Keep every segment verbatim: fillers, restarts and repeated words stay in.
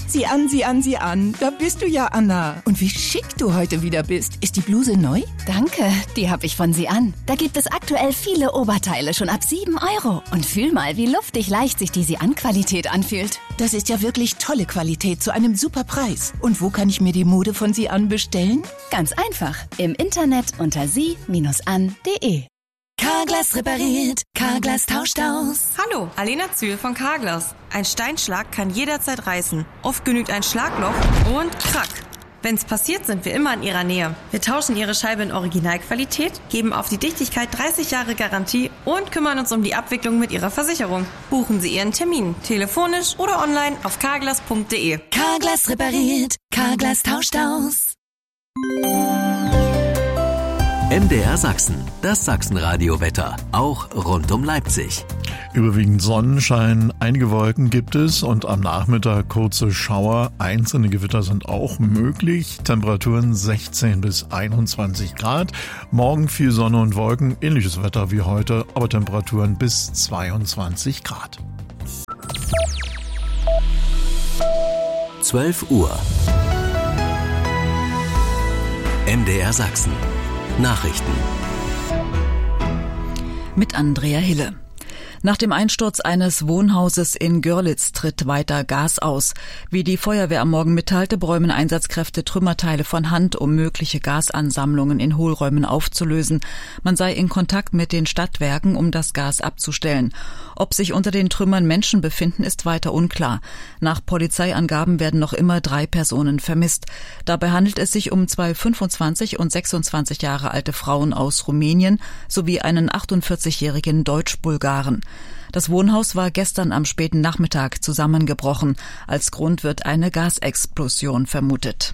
Sieh an, sieh an, sieh an. Da bist du ja, Anna. Und wie schick du heute wieder bist. Ist die Bluse neu? Danke, die habe ich von Sie an. Da gibt es aktuell viele Oberteile schon ab sieben Euro. Und fühl mal, wie luftig leicht sich die Sie-an-Qualität anfühlt. Das ist ja wirklich tolle Qualität zu einem super Preis. Und wo kann ich mir die Mode von Sie an bestellen? Ganz einfach. Im Internet unter sie Bindestrich an punkt de. Carglass repariert, Carglass tauscht aus. Hallo, Alena Zühl von Carglass. Ein Steinschlag kann jederzeit reißen. Oft genügt ein Schlagloch und krack. Wenn's passiert, sind wir immer in Ihrer Nähe. Wir tauschen Ihre Scheibe in Originalqualität, geben auf die Dichtigkeit dreißig Jahre Garantie und kümmern uns um die Abwicklung mit Ihrer Versicherung. Buchen Sie Ihren Termin, telefonisch oder online auf carglass punkt de. Carglass repariert, Carglass tauscht aus. M D R Sachsen, das Sachsenradio-Wetter, auch rund um Leipzig. Überwiegend Sonnenschein, einige Wolken gibt es und am Nachmittag kurze Schauer. Einzelne Gewitter sind auch möglich. Temperaturen sechzehn bis einundzwanzig Grad. Morgen viel Sonne und Wolken, ähnliches Wetter wie heute, aber Temperaturen bis zweiundzwanzig Grad. zwölf Uhr. M D R Sachsen. Nachrichten. Mit Andrea Hille. Nach dem Einsturz eines Wohnhauses in Görlitz tritt weiter Gas aus. Wie die Feuerwehr am Morgen mitteilte, bräumen Einsatzkräfte Trümmerteile von Hand, um mögliche Gasansammlungen in Hohlräumen aufzulösen. Man sei in Kontakt mit den Stadtwerken, um das Gas abzustellen. Ob sich unter den Trümmern Menschen befinden, ist weiter unklar. Nach Polizeiangaben werden noch immer drei Personen vermisst. Dabei handelt es sich um zwei fünfundzwanzig und sechsundzwanzig Jahre alte Frauen aus Rumänien sowie einen achtundvierzigjährigen Deutsch-Bulgaren. Das Wohnhaus war gestern am späten Nachmittag zusammengebrochen. Als Grund wird eine Gasexplosion vermutet.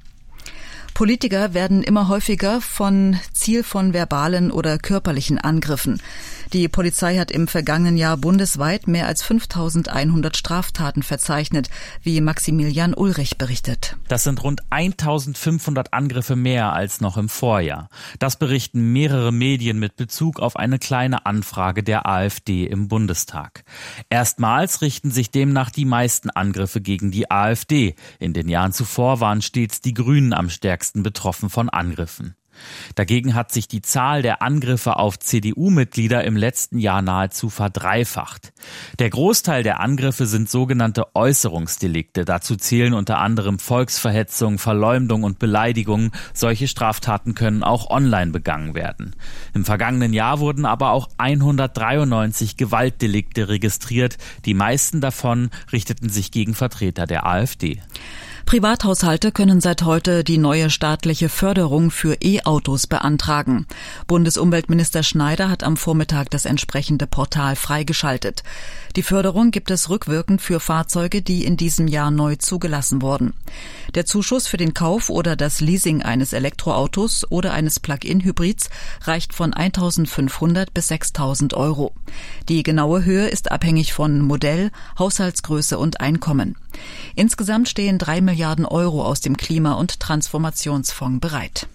Politiker werden immer häufiger von Ziel von verbalen oder körperlichen Angriffen. Die Polizei hat im vergangenen Jahr bundesweit mehr als fünftausendeinhundert Straftaten verzeichnet, wie Maximilian Ulrich berichtet. Das sind rund eintausendfünfhundert Angriffe mehr als noch im Vorjahr. Das berichten mehrere Medien mit Bezug auf eine kleine Anfrage der AfD im Bundestag. Erstmals richten sich demnach die meisten Angriffe gegen die AfD. In den Jahren zuvor waren stets die Grünen am stärksten betroffen von Angriffen. Dagegen hat sich die Zahl der Angriffe auf C D U-Mitglieder im letzten Jahr nahezu verdreifacht. Der Großteil der Angriffe sind sogenannte Äußerungsdelikte. Dazu zählen unter anderem Volksverhetzung, Verleumdung und Beleidigung. Solche Straftaten können auch online begangen werden. Im vergangenen Jahr wurden aber auch hundertdreiundneunzig Gewaltdelikte registriert. Die meisten davon richteten sich gegen Vertreter der AfD. Privathaushalte können seit heute die neue staatliche Förderung für E-Autos beantragen. Bundesumweltminister Schneider hat am Vormittag das entsprechende Portal freigeschaltet. Die Förderung gibt es rückwirkend für Fahrzeuge, die in diesem Jahr neu zugelassen wurden. Der Zuschuss für den Kauf oder das Leasing eines Elektroautos oder eines Plug-in-Hybrids reicht von eintausendfünfhundert bis sechstausend Euro. Die genaue Höhe ist abhängig von Modell, Haushaltsgröße und Einkommen. Insgesamt stehen drei Milliarden Euro aus dem Klima- und Transformationsfonds bereit.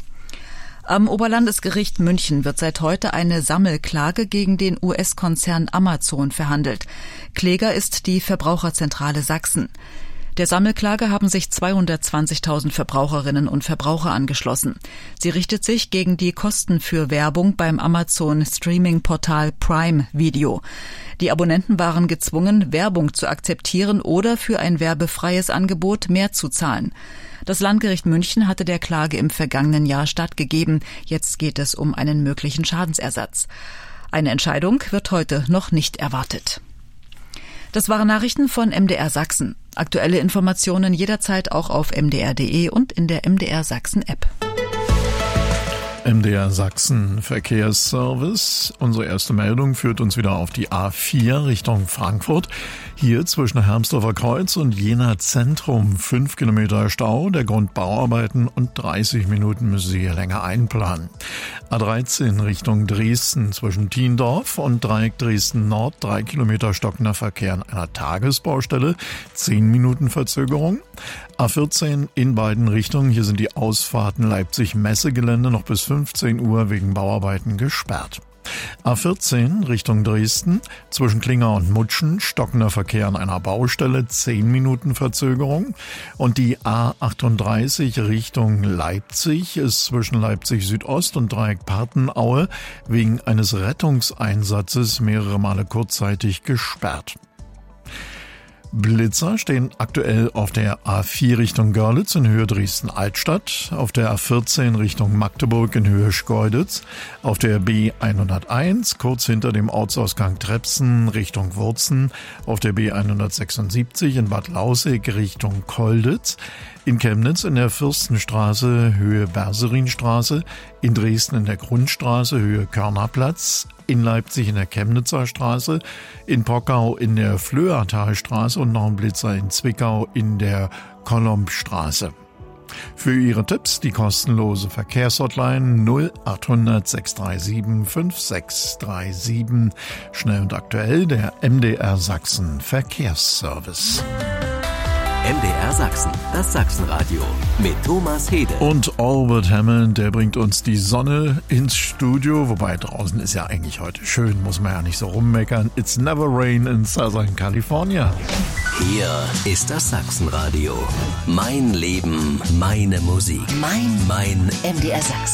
Am Oberlandesgericht München wird seit heute eine Sammelklage gegen den U S-Konzern Amazon verhandelt. Kläger ist die Verbraucherzentrale Sachsen. Der Sammelklage haben sich zweihundertzwanzigtausend Verbraucherinnen und Verbraucher angeschlossen. Sie richtet sich gegen die Kosten für Werbung beim Amazon-Streaming-Portal Prime Video. Die Abonnenten waren gezwungen, Werbung zu akzeptieren oder für ein werbefreies Angebot mehr zu zahlen. Das Landgericht München hatte der Klage im vergangenen Jahr stattgegeben. Jetzt geht es um einen möglichen Schadensersatz. Eine Entscheidung wird heute noch nicht erwartet. Das waren Nachrichten von M D R Sachsen. Aktuelle Informationen jederzeit auch auf m d r punkt d e und in der M D R Sachsen App. M D R Sachsen Verkehrsservice. Unsere erste Meldung führt uns wieder auf die A vier Richtung Frankfurt. Hier zwischen Hermsdorfer Kreuz und Jena Zentrum fünf Kilometer Stau. Der Grund Bauarbeiten und dreißig Minuten müssen Sie hier länger einplanen. A dreizehn Richtung Dresden zwischen Thiendorf und Dreieck Dresden Nord. drei Kilometer stockender Verkehr an einer Tagesbaustelle. zehn Minuten Verzögerung. A vierzehn in beiden Richtungen. Hier sind die Ausfahrten Leipzig-Messegelände noch bis fünfzehn Uhr wegen Bauarbeiten gesperrt. A vierzehn Richtung Dresden, zwischen Klinger und Mutschen, stockender Verkehr an einer Baustelle, zehn Minuten Verzögerung. Und die A achtunddreißig Richtung Leipzig ist zwischen Leipzig Südost und Dreieck Partenaue wegen eines Rettungseinsatzes mehrere Male kurzzeitig gesperrt. Blitzer stehen aktuell auf der A vier Richtung Görlitz in Höhe Dresden-Altstadt, auf der A vierzehn Richtung Magdeburg in Höhe Schkeuditz, auf der B hunderteins kurz hinter dem Ortsausgang Trepsen Richtung Wurzen, auf der B hundertsechsundsiebzig in Bad Lausick Richtung Kolditz, in Chemnitz in der Fürstenstraße Höhe Berserinstraße, in Dresden in der Grundstraße Höhe Körnerplatz, in Leipzig in der Chemnitzer Straße, in Pockau in der Flöertalstraße und noch ein Blitzer in Zwickau in der Kolombstraße. Für Ihre Tipps die kostenlose Verkehrshotline null achthundert sechs drei sieben fünf sechs drei sieben. Schnell und aktuell der M D R Sachsen Verkehrsservice. M D R Sachsen, das Sachsenradio mit Thomas Hede. Und Albert Hammond, der bringt uns die Sonne ins Studio, wobei draußen ist ja eigentlich heute schön, muss man ja nicht so rummeckern. It's never rain in Southern California. Hier ist das Sachsenradio. Mein Leben, meine Musik. Mein, mein M D R Sachsen.